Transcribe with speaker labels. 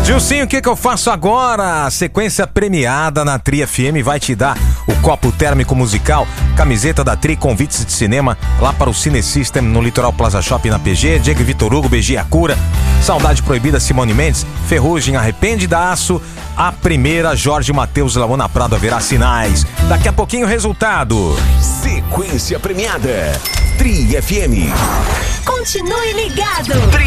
Speaker 1: Gilcinho, o que eu faço agora? A sequência premiada na Tri FM vai te dar o copo térmico musical, camiseta da Tri, convites de cinema lá para o Cine System no Litoral Plaza Shopping na PG, Diego Vitor Hugo, BG A Cura, Saudade Proibida, Simone Mendes, Ferrugem, Arrepende da Aço, a primeira, Jorge Mateus, Laona Prado, haverá sinais. Daqui a pouquinho o resultado.
Speaker 2: Sequência premiada, Tri FM.
Speaker 3: Continue ligado.